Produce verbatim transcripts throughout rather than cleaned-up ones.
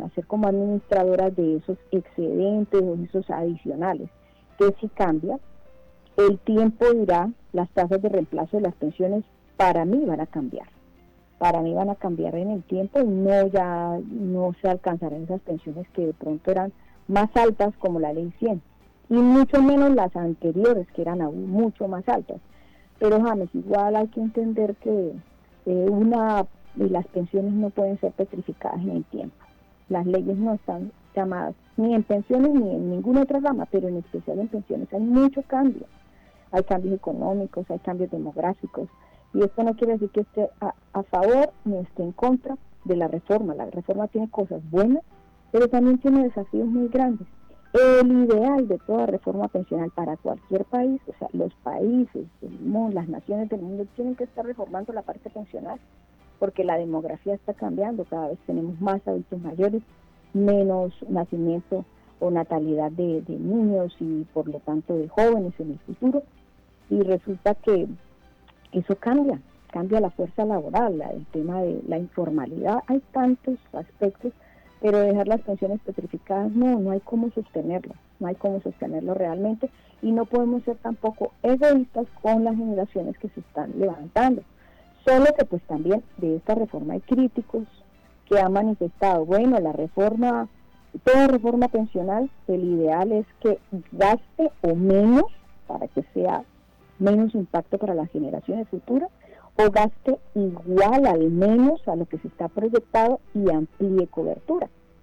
a ser como administradoras de esos excedentes o esos adicionales. Que si cambia, el tiempo dirá, las tasas de reemplazo de las pensiones para mí van a cambiar. Para mí van a cambiar en el tiempo y no ya no se alcanzarán esas pensiones que de pronto eran más altas como la ley cien, y mucho menos las anteriores que eran aún mucho más altas. Pero James, igual hay que entender que eh, una y las pensiones no pueden ser petrificadas en el tiempo. Las leyes no están llamadas ni en pensiones ni en ninguna otra rama, pero en especial en pensiones hay mucho cambio. Hay cambios económicos, hay cambios demográficos, y esto no quiere decir que esté a, a favor ni esté en contra de la reforma. La reforma tiene cosas buenas, pero también tiene desafíos muy grandes. El ideal de toda reforma pensional para cualquier país, o sea, los países del mundo, las naciones del mundo tienen que estar reformando la parte pensional, porque la demografía está cambiando, cada vez tenemos más adultos mayores, menos nacimiento o natalidad de, de niños y por lo tanto de jóvenes en el futuro, y resulta que eso cambia, cambia la fuerza laboral, la, el tema de la informalidad, hay tantos aspectos, pero dejar las pensiones petrificadas, no, no hay cómo sostenerlo, no hay cómo sostenerlo realmente, y no podemos ser tampoco egoístas con las generaciones que se están levantando. Solo que pues también de esta reforma hay críticos que han manifestado, bueno, la reforma, toda reforma pensional, el ideal es que gaste o menos para que sea menos impacto para las generaciones futuras, o gaste igual al menos a lo que se está proyectado y amplíe cobertura.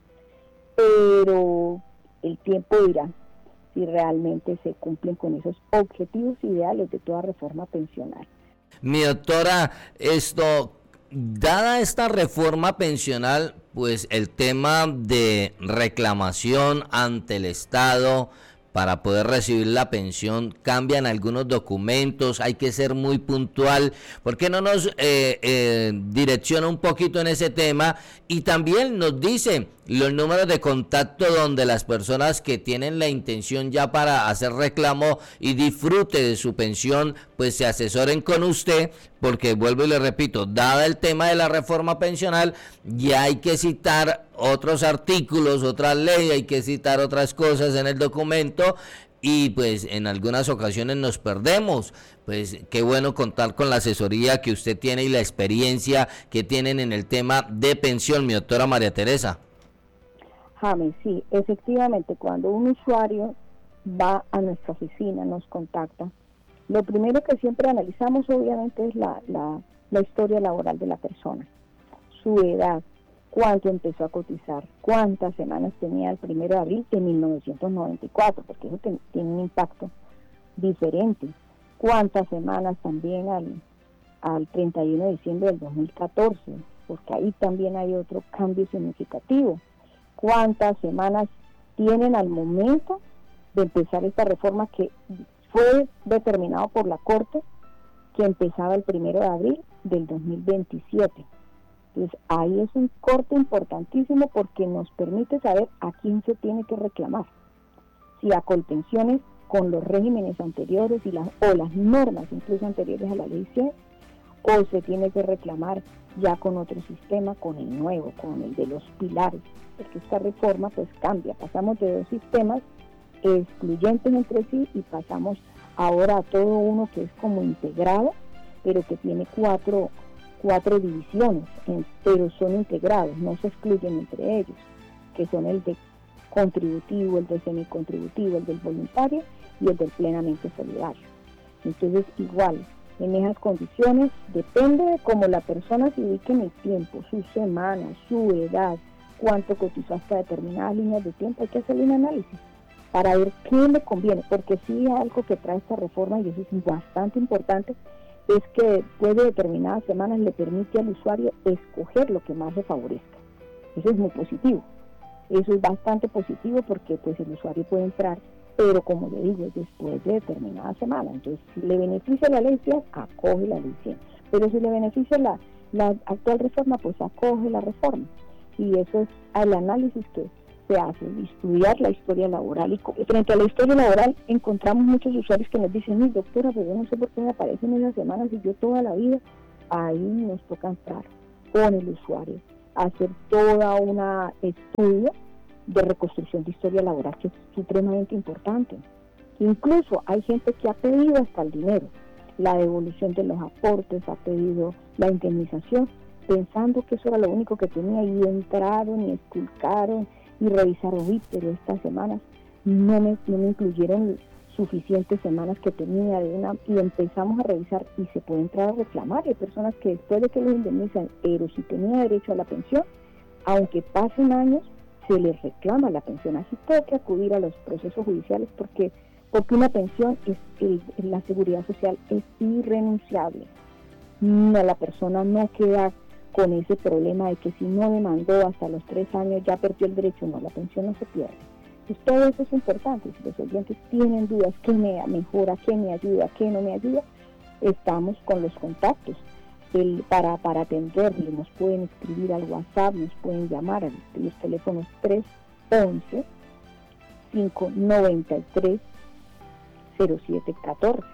Pero el tiempo dirá si realmente se cumplen con esos objetivos ideales de toda reforma pensional. Mi doctora, esto, dada esta reforma pensional, pues el tema de reclamación ante el Estado para poder recibir la pensión, cambian algunos documentos, hay que ser muy puntual. ¿Por qué no nos eh, eh, direcciona un poquito en ese tema? Y también nos dice los números de contacto donde las personas que tienen la intención ya para hacer reclamo y disfrute de su pensión, pues se asesoren con usted, porque vuelvo y le repito, dada el tema de la reforma pensional, ya hay que citar otros artículos, otras leyes, hay que citar otras cosas en el documento, y pues en algunas ocasiones nos perdemos. Pues qué bueno contar con la asesoría que usted tiene y la experiencia que tienen en el tema de pensión, mi doctora María Teresa. James, sí, efectivamente, cuando un usuario va a nuestra oficina, nos contacta, lo primero que siempre analizamos obviamente es la, la, la historia laboral de la persona, su edad, cuánto empezó a cotizar, cuántas semanas tenía el primero de abril de mil novecientos noventa y cuatro, porque eso te, tiene un impacto diferente, cuántas semanas también al, al treinta y uno de diciembre del dos mil catorce, porque ahí también hay otro cambio significativo, cuántas semanas tienen al momento de empezar esta reforma que fue determinado por la Corte, que empezaba el primero de abril del dos mil veintisiete. Entonces ahí es un corte importantísimo porque nos permite saber a quién se tiene que reclamar, si a Colpensiones con los regímenes anteriores y las, o las normas incluso anteriores a la ley cien, o se tiene que reclamar ya con otro sistema, con el nuevo, con el de los pilares, porque esta reforma pues cambia, pasamos de dos sistemas excluyentes entre sí y pasamos ahora a todo uno que es como integrado, pero que tiene cuatro, cuatro divisiones, pero son integrados, no se excluyen entre ellos, que son el de contributivo, el de semicontributivo, el del voluntario y el del plenamente solidario. Entonces igual, en esas condiciones, depende de cómo la persona se ubique en el tiempo, sus semanas, su edad, cuánto cotizó hasta determinadas líneas de tiempo, hay que hacerle un análisis para ver qué le conviene, porque sí algo que trae esta reforma, y eso es bastante importante, es que después de determinadas semanas le permite al usuario escoger lo que más le favorezca. Eso es muy positivo, eso es bastante positivo porque pues el usuario puede entrar, pero como le digo, después de determinada semana. Entonces, si le beneficia la ley cien, acoge la ley cien, pero si le beneficia la, la actual reforma, pues acoge la reforma. Y eso es el análisis que se hace, estudiar la historia laboral. Y frente a la historia laboral encontramos muchos usuarios que nos dicen, mi doctora, pero yo no sé por qué me aparecen esas semanas y yo toda la vida. Ahí nos toca entrar con el usuario hacer toda una estudio de reconstrucción de historia laboral, que es supremamente importante. Incluso hay gente que ha pedido hasta el dinero, la devolución de los aportes, ha pedido la indemnización, pensando que eso era lo único que tenía, y entraron y esculcaron y revisaron, uy, pero estas semanas no me, no me incluyeron suficientes semanas que tenía de una, y empezamos a revisar y se puede entrar a reclamar. Hay personas que después de que los indemnizan, pero si tenía derecho a la pensión, aunque pasen años, se les reclama la pensión. Así que hay que acudir a los procesos judiciales porque, porque una pensión, es el, la seguridad social es irrenunciable. No, la persona no queda con ese problema de que si no demandó hasta los tres años ya perdió el derecho. No, la pensión no se pierde. Pues todo eso es importante. Si los oyentes tienen dudas, ¿qué me mejora, qué me ayuda, qué no me ayuda? Estamos con los contactos el, para, para atenderles. Nos pueden escribir al WhatsApp, nos pueden llamar a los teléfonos tres once, cinco noventa y tres, cero siete catorce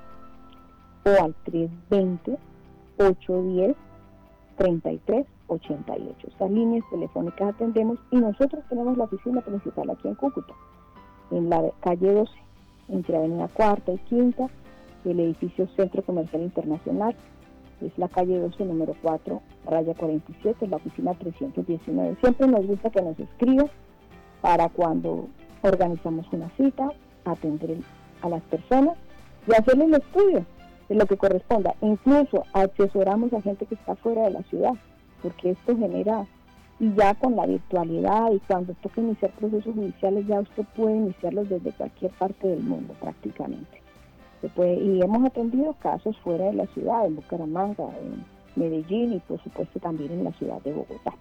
o al tres veinte, ocho diez, treinta y tres ochenta y ocho. Estas líneas telefónicas atendemos, y nosotros tenemos la oficina principal aquí en Cúcuta, en la calle doce, entre Avenida Cuarta y Quinta, el edificio Centro Comercial Internacional, es la calle doce, número cuatro, raya cuarenta y siete, la oficina trescientos diecinueve. Siempre nos gusta que nos escriban para cuando organizamos una cita, atender a las personas y hacerles el estudio de lo que corresponda. Incluso asesoramos a gente que está fuera de la ciudad, porque esto genera, y ya con la virtualidad y cuando toca iniciar procesos judiciales, ya usted puede iniciarlos desde cualquier parte del mundo prácticamente. Se puede, y hemos atendido casos fuera de la ciudad, en Bucaramanga, en Medellín y por supuesto también en la ciudad de Bogotá.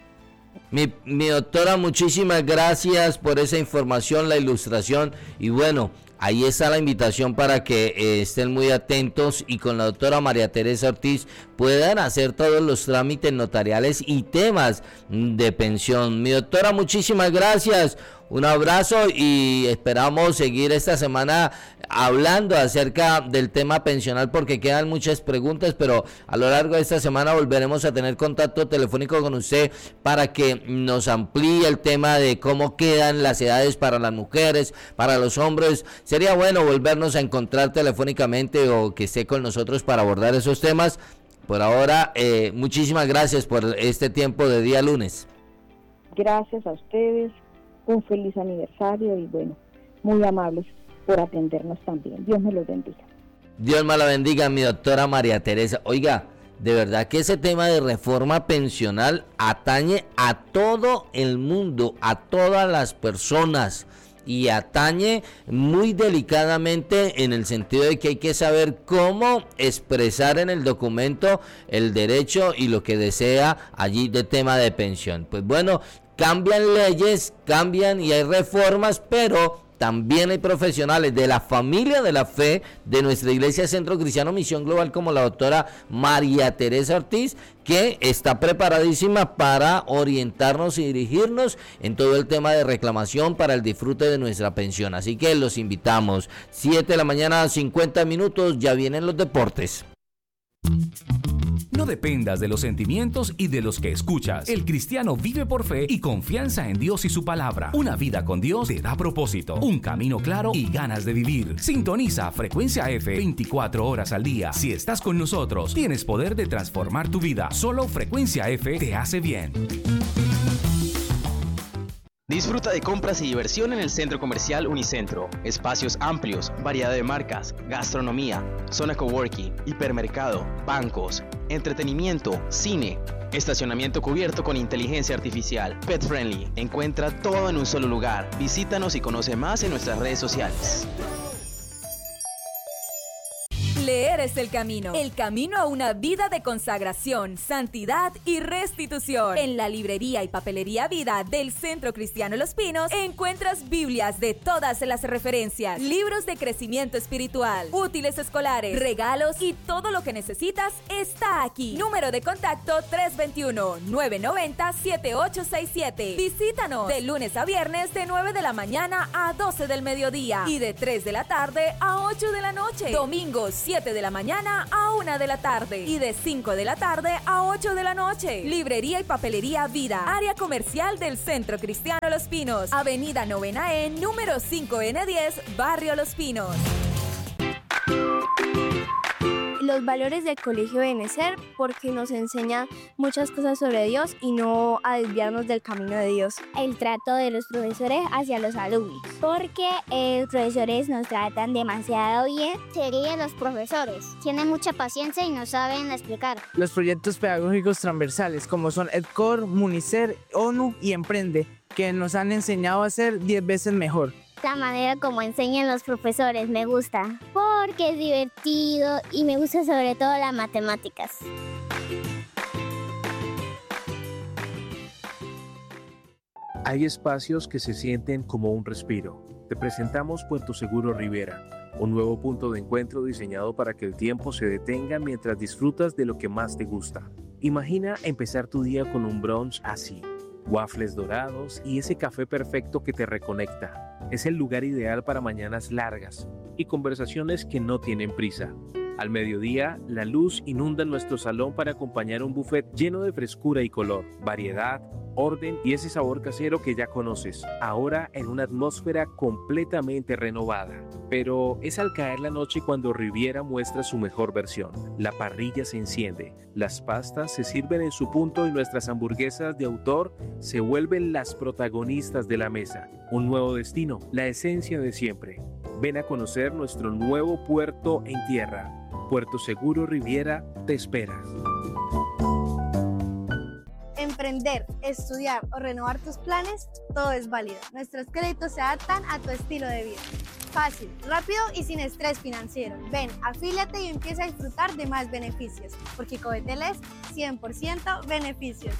Mi, mi doctora, muchísimas gracias por esa información, la ilustración, y bueno, ahí está la invitación para que eh, estén muy atentos y con la doctora María Teresa Ortiz puedan hacer todos los trámites notariales y temas de pensión. Mi doctora, muchísimas gracias, un abrazo y esperamos seguir esta semana hablando acerca del tema pensional porque quedan muchas preguntas, pero a lo largo de esta semana volveremos a tener contacto telefónico con usted para que nos amplíe el tema de cómo quedan las edades para las mujeres, para los hombres. Sería bueno volvernos a encontrar telefónicamente o que esté con nosotros para abordar esos temas. Por ahora, eh, muchísimas gracias por este tiempo de día lunes. Gracias a ustedes, un feliz aniversario y bueno, muy amables por atendernos también. Dios me los bendiga. Dios me la bendiga, mi doctora María Teresa. Oiga, de verdad que ese tema de reforma pensional atañe a todo el mundo, a todas las personas, y atañe muy delicadamente en el sentido de que hay que saber cómo expresar en el documento el derecho y lo que desea allí de tema de pensión. Pues bueno, cambian leyes, cambian y hay reformas, pero también hay profesionales de la familia de la fe de nuestra Iglesia Centro Cristiano Misión Global, como la doctora María Teresa Ortiz, que está preparadísima para orientarnos y dirigirnos en todo el tema de reclamación para el disfrute de nuestra pensión. Así que los invitamos. siete de la mañana, cincuenta minutos, ya vienen los deportes. No dependas de los sentimientos y de los que escuchas. El cristiano vive por fe y confianza en Dios y su palabra. Una vida con Dios te da propósito, un camino claro y ganas de vivir. Sintoniza Frecuencia F veinticuatro horas al día. Si estás con nosotros, tienes poder de transformar tu vida. Solo Frecuencia F te hace bien. Disfruta de compras y diversión en el Centro Comercial Unicentro. Espacios amplios, variedad de marcas, gastronomía, zona coworking, hipermercado, bancos, entretenimiento, cine, estacionamiento cubierto con inteligencia artificial, pet friendly. Encuentra todo en un solo lugar. Visítanos y conoce más en nuestras redes sociales. Leer es el camino, el camino a una vida de consagración, santidad y restitución. En la librería y papelería Vida del Centro Cristiano Los Pinos encuentras Biblias de todas las referencias, libros de crecimiento espiritual, útiles escolares, regalos y todo lo que necesitas está aquí. Número de contacto tres veintiuno, nueve noventa, siete ocho seis siete. Visítanos de lunes a viernes de nueve de la mañana a doce del mediodía y de tres de la tarde a ocho de la noche. Domingos siete siete de la mañana a una de la tarde y de cinco de la tarde a ocho de la noche. Librería y papelería Vida, área comercial del Centro Cristiano Los Pinos, Avenida Novena E, número cinco N diez, Barrio Los Pinos. Los valores del Colegio Benecer, porque nos enseña muchas cosas sobre Dios y no a desviarnos del camino de Dios. El trato de los profesores hacia los alumnos, porque eh, los profesores nos tratan demasiado bien. Serían los profesores, tienen mucha paciencia y nos saben explicar. Los proyectos pedagógicos transversales, como son EdCor, Municer, ONU y Emprende, que nos han enseñado a ser diez veces mejor. La manera como enseñan los profesores me gusta, porque es divertido y me gusta sobre todo las matemáticas. Hay espacios que se sienten como un respiro. Te presentamos Puerto Seguro Rivera, un nuevo punto de encuentro diseñado para que el tiempo se detenga mientras disfrutas de lo que más te gusta. Imagina empezar tu día con un brunch así. Waffles dorados y ese café perfecto que te reconecta. Es el lugar ideal para mañanas largas y conversaciones que no tienen prisa. Al mediodía, la luz inunda nuestro salón para acompañar un buffet lleno de frescura y color, variedad, orden y ese sabor casero que ya conoces, ahora en una atmósfera completamente renovada. Pero es al caer la noche cuando Riviera muestra su mejor versión. La parrilla se enciende, las pastas se sirven en su punto y nuestras hamburguesas de autor se vuelven las protagonistas de la mesa. Un nuevo destino, la esencia de siempre. Ven a conocer nuestro nuevo puerto en tierra. Puerto Seguro Riviera te espera. Emprender, estudiar o renovar tus planes, todo es válido. Nuestros créditos se adaptan a tu estilo de vida. Fácil, rápido y sin estrés financiero. Ven, afíliate y empieza a disfrutar de más beneficios, porque Covetel es cien por ciento beneficios.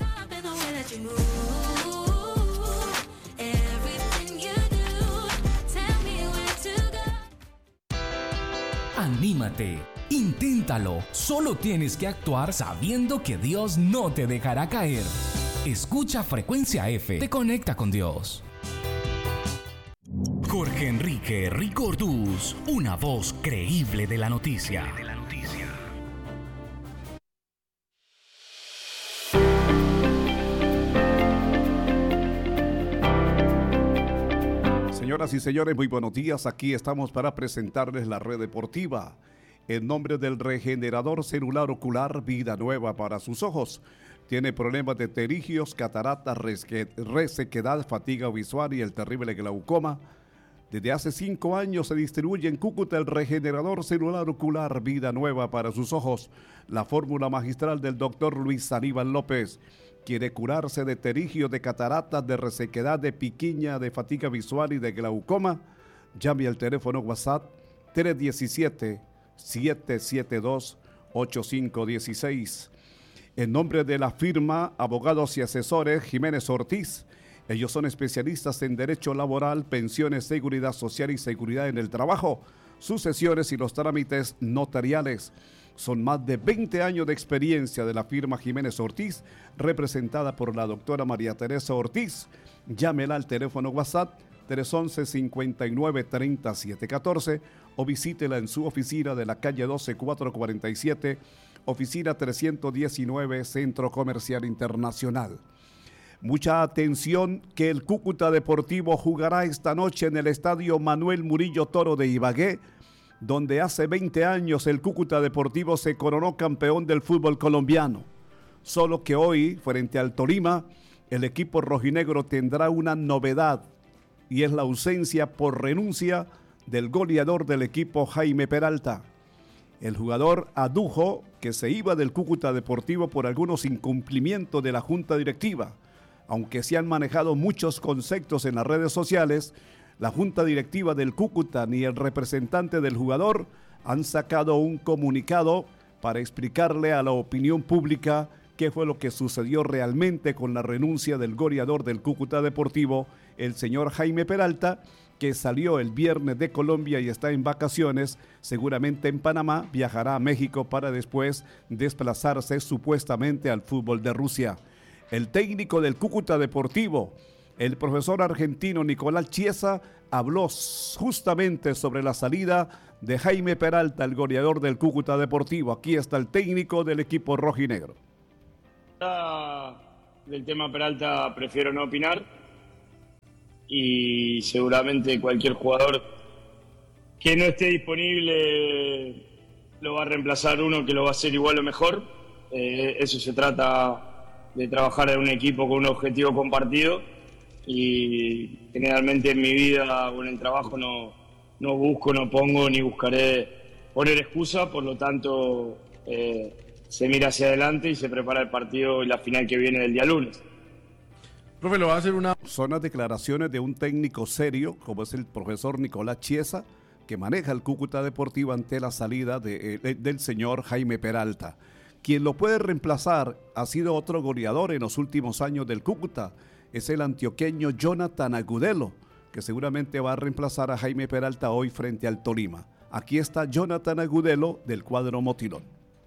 Anímate, inténtalo. Solo tienes que actuar sabiendo que Dios no te dejará caer. Escucha Frecuencia F, te conecta con Dios. Jorge Enrique Ricordús, una voz creíble de la noticia. Señoras y señores, muy buenos días. Aquí estamos para presentarles la red deportiva. En nombre del regenerador celular ocular Vida Nueva para sus ojos. Tiene problemas de pterigios, cataratas, resequedad, fatiga visual y el terrible glaucoma. Desde hace cinco años se distribuye en Cúcuta el regenerador celular ocular Vida Nueva para sus ojos. La fórmula magistral del doctor Luis Aníbal López. ¿Quiere curarse de pterigios, de cataratas, de resequedad, de piquiña, de fatiga visual y de glaucoma? Llame al teléfono WhatsApp tres uno siete, siete siete dos, ocho cinco uno seis. En nombre de la firma Abogados y Asesores Jiménez Ortiz. Ellos son especialistas en derecho laboral, pensiones, seguridad social y seguridad en el trabajo, sucesiones y los trámites notariales. Son más de veinte años de experiencia de la firma Jiménez Ortiz, representada por la doctora María Teresa Ortiz. Llámela al teléfono WhatsApp tres uno uno, cinco nueve, tres siete uno cuatro o visítela en su oficina de la calle doce, cuatrocientos cuarenta y siete, oficina trescientos diecinueve, Centro Comercial Internacional. Mucha atención que el Cúcuta Deportivo jugará esta noche en el estadio Manuel Murillo Toro de Ibagué, donde hace veinte años el Cúcuta Deportivo se coronó campeón del fútbol colombiano. Solo que hoy, frente al Tolima, el equipo rojinegro tendrá una novedad, y es la ausencia por renuncia del goleador del equipo Jaime Peralta. El jugador adujo que se iba del Cúcuta Deportivo por algunos incumplimientos de la junta directiva. Aunque se han manejado muchos conceptos en las redes sociales, la junta directiva del Cúcuta ni el representante del jugador han sacado un comunicado para explicarle a la opinión pública qué fue lo que sucedió realmente con la renuncia del goleador del Cúcuta Deportivo, el señor Jaime Peralta, que salió el viernes de Colombia y está en vacaciones, seguramente en Panamá, viajará a México para después desplazarse supuestamente al fútbol de Rusia. El técnico del Cúcuta Deportivo, El profesor argentino Nicolás Chiesa habló justamente sobre la salida de Jaime Peralta, el goleador del Cúcuta Deportivo. Aquí está el técnico del equipo rojinegro. Del tema Peralta prefiero no opinar, y seguramente cualquier jugador que no esté disponible lo va a reemplazar uno que lo va a hacer igual o mejor. Eh, eso se trata de trabajar en un equipo con un objetivo compartido, y generalmente en mi vida o en el trabajo no, no busco, no pongo ni buscaré poner excusa. Por lo tanto, eh, se mira hacia adelante y se prepara el partido y la final que viene del día lunes. Profe, lo va a hacer una... Son las declaraciones de un técnico serio, como es el profesor Nicolás Chiesa, que maneja el Cúcuta Deportivo ante la salida de, de, del señor Jaime Peralta. Quien lo puede reemplazar ha sido otro goleador en los últimos años del Cúcuta, es el antioqueño Jonathan Agudelo, que seguramente va a reemplazar a Jaime Peralta hoy frente al Tolima. Aquí está Jonathan Agudelo del cuadro Motilón.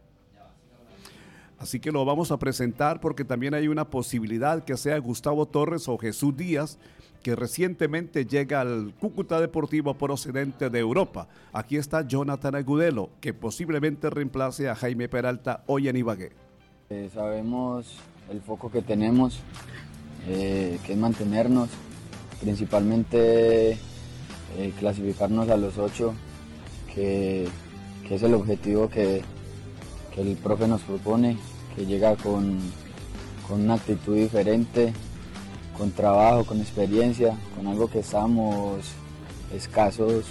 Así que lo vamos a presentar porque también hay una posibilidad que sea Gustavo Torres o Jesús Díaz, que recientemente llega al Cúcuta Deportivo procedente de Europa. Aquí está Jonathan Agudelo, que posiblemente reemplace a Jaime Peralta hoy en Ibagué. Eh, sabemos el foco que tenemos, eh, que es mantenernos, principalmente eh, clasificarnos a los ocho, que, que es el objetivo que, que el profe nos propone, que llega con, con una actitud diferente, con trabajo, con experiencia, con algo que estábamos escasos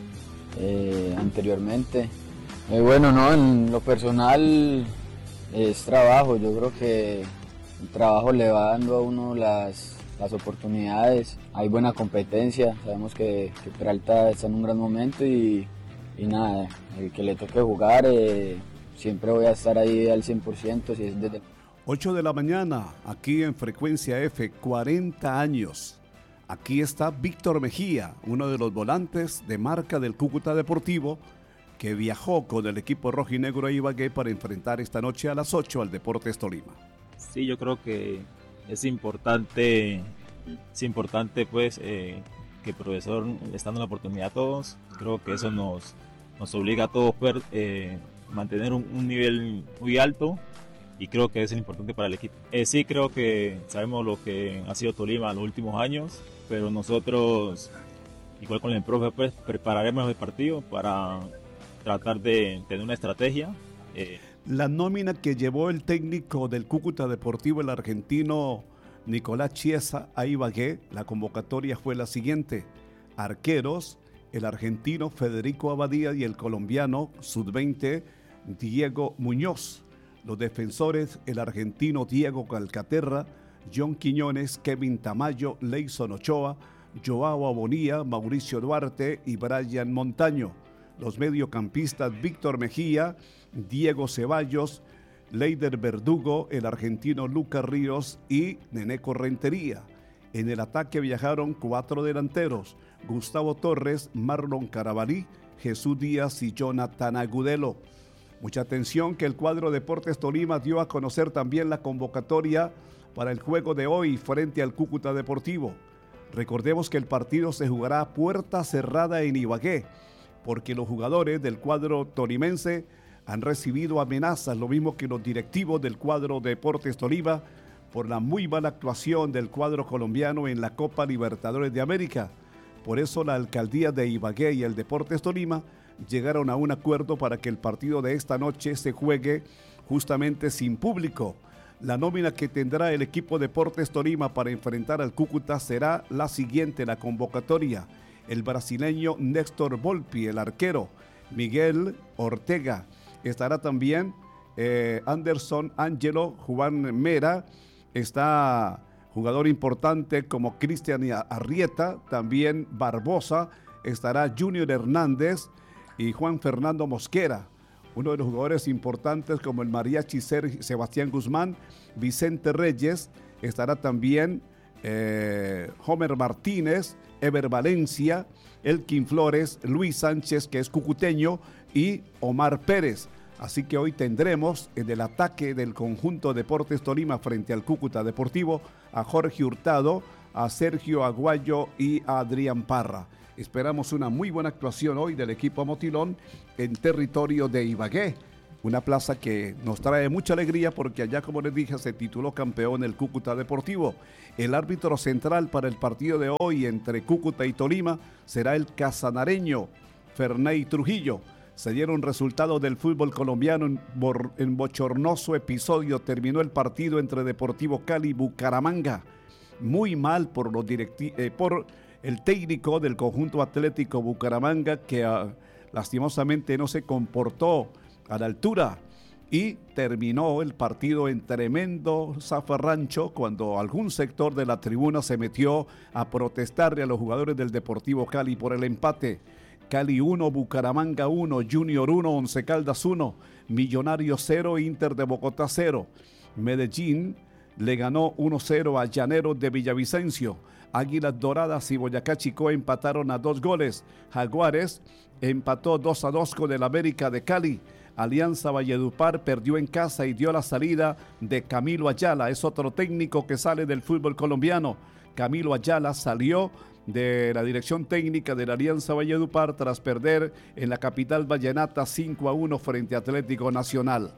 eh, anteriormente. Eh, bueno, no, en lo personal es trabajo. Yo creo que el trabajo le va dando a uno las, las oportunidades. Hay buena competencia, sabemos que, que Peralta está en un gran momento y, y nada, el que le toque jugar, eh, siempre voy a estar ahí al cien por ciento. Si es desde... ocho de la mañana, aquí en Frecuencia F, cuarenta años. Aquí está Víctor Mejía, uno de los volantes de marca del Cúcuta Deportivo, que viajó con el equipo rojinegro a Ibagué para enfrentar esta noche a las ocho al Deportes Tolima. Sí, yo creo que es importante, es importante pues eh, que el profesor le está dando la oportunidad a todos. Creo que eso nos, nos obliga a todos a eh, mantener un, un nivel muy alto, y creo que es importante para el equipo. Eh, sí, creo que sabemos lo que ha sido Tolima en los últimos años, pero nosotros, igual con el profe, pues prepararemos el partido para tratar de tener una estrategia. Eh. La nómina que llevó el técnico del Cúcuta Deportivo, el argentino Nicolás Chiesa, a Ibagué, la convocatoria fue la siguiente: arqueros, el argentino Federico Abadía y el colombiano sub veinte Diego Muñoz. Los defensores, el argentino Diego Calcaterra, John Quiñones, Kevin Tamayo, Leison Ochoa, Joao Abonía, Mauricio Duarte y Brian Montaño. Los mediocampistas, Víctor Mejía, Diego Ceballos, Leider Verdugo, el argentino Lucas Ríos y Neneco Rentería. En el ataque viajaron cuatro delanteros: Gustavo Torres, Marlon Carabalí, Jesús Díaz y Jonathan Agudelo. Mucha atención que el cuadro Deportes Tolima dio a conocer también la convocatoria para el juego de hoy frente al Cúcuta Deportivo. Recordemos que el partido se jugará a puerta cerrada en Ibagué, porque los jugadores del cuadro tolimense han recibido amenazas, lo mismo que los directivos del cuadro Deportes Tolima, por la muy mala actuación del cuadro colombiano en la Copa Libertadores de América. Por eso la alcaldía de Ibagué y el Deportes Tolima llegaron a un acuerdo para que el partido de esta noche se juegue justamente sin público. La nómina que tendrá el equipo Deportes Tolima para enfrentar al Cúcuta será la siguiente: la convocatoria: el brasileño Néstor Volpi, el arquero; Miguel Ortega; estará también eh, Anderson Ángelo, Juan Mera; está jugador importante como Cristian Arrieta, también Barbosa; estará Junior Hernández y Juan Fernando Mosquera. Uno de los jugadores importantes como el mariachi Sebastián Guzmán, Vicente Reyes; estará también eh, Homer Martínez, Ever Valencia, Elkin Flores, Luis Sánchez, que es cucuteño, y Omar Pérez. Así que hoy tendremos en el ataque del conjunto Deportes Tolima frente al Cúcuta Deportivo a Jorge Hurtado, a Sergio Aguayo y a Adrián Parra. Esperamos una muy buena actuación hoy del equipo Motilón en territorio de Ibagué, una plaza que nos trae mucha alegría porque allá, como les dije, se tituló campeón el Cúcuta Deportivo. El árbitro central para el partido de hoy entre Cúcuta y Tolima será el casanareño Ferney Trujillo. Se dieron resultados del fútbol colombiano en, bor, en bochornoso episodio. Terminó el partido entre Deportivo Cali y Bucaramanga. Muy mal por los directi- eh, por el técnico del conjunto atlético Bucaramanga, que uh, lastimosamente no se comportó a la altura y terminó el partido en tremendo zafarrancho cuando algún sector de la tribuna se metió a protestarle a los jugadores del Deportivo Cali por el empate. Cali uno, Bucaramanga uno, Junior uno, Once Caldas uno, Millonarios cero, Inter de Bogotá cero. Medellín le ganó uno cero a Llaneros de Villavicencio. Águilas Doradas y Boyacá Chicó empataron a dos goles. Jaguares empató dos a dos con el América de Cali. Alianza Valledupar perdió en casa y dio la salida de Camilo Ayala. Es otro técnico que sale del fútbol colombiano. Camilo Ayala salió de la dirección técnica de la Alianza Valledupar tras perder en la capital vallenata cinco a uno frente a Atlético Nacional.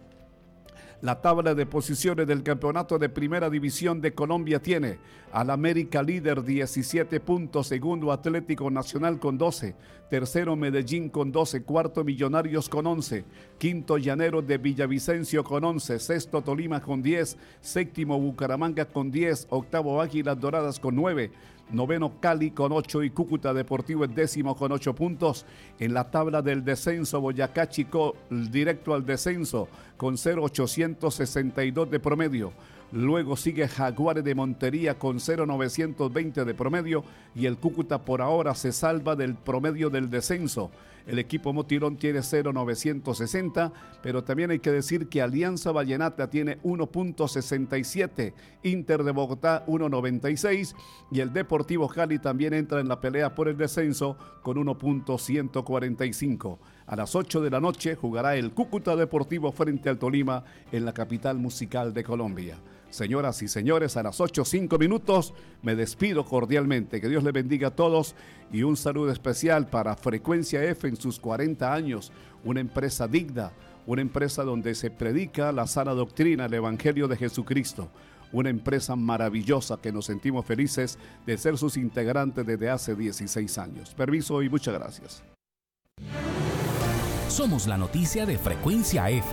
La tabla de posiciones del campeonato de Primera División de Colombia tiene al América líder diecisiete puntos, segundo Atlético Nacional con doce, tercero Medellín con doce, cuarto Millonarios con once, quinto Llaneros de Villavicencio con once, sexto Tolima con diez, séptimo Bucaramanga con diez, octavo Águilas Doradas con nueve, noveno Cali con ocho y Cúcuta Deportivo es décimo con ocho puntos. En la tabla del descenso, Boyacá Chicó directo al descenso con cero ochocientos sesenta y dos de promedio. Luego sigue Jaguares de Montería con cero novecientos veinte de promedio y el Cúcuta por ahora se salva del promedio del descenso. El equipo Motilón tiene cero novecientos sesenta, pero también hay que decir que Alianza Vallenata tiene uno punto sesenta y siete, Inter de Bogotá uno noventa y seis y el Deportivo Cali también entra en la pelea por el descenso con uno punto ciento cuarenta y cinco. A las ocho de la noche jugará el Cúcuta Deportivo frente al Tolima en la capital musical de Colombia. Señoras y señores, a las ocho cinco minutos me despido cordialmente. Que Dios les bendiga a todos y un saludo especial para Frecuencia F en sus cuarenta años, una empresa digna, una empresa donde se predica la sana doctrina, el Evangelio de Jesucristo, una empresa maravillosa que nos sentimos felices de ser sus integrantes desde hace dieciséis años. Permiso y muchas gracias. Somos la noticia de Frecuencia F.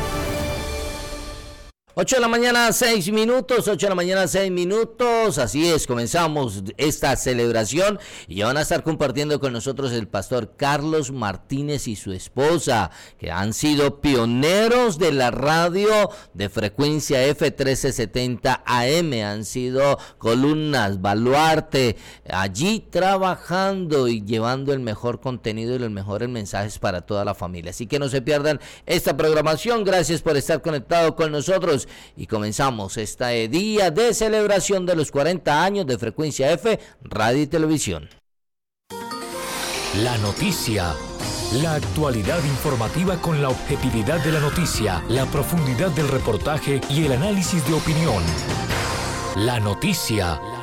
ocho de la mañana, seis minutos, ocho de la mañana, seis minutos, así es, comenzamos esta celebración y ya van a estar compartiendo con nosotros el pastor Carlos Martínez y su esposa, que han sido pioneros de la radio de Frecuencia F trece setenta A M, han sido columnas, baluarte, allí trabajando y llevando el mejor contenido y los mejores mensajes para toda la familia, así que no se pierdan esta programación. Gracias por estar conectado con nosotros. Y comenzamos este día de celebración de los cuarenta años de Frecuencia F, Radio y Televisión. La noticia. La actualidad informativa con la objetividad de la noticia, la profundidad del reportaje y el análisis de opinión. La noticia.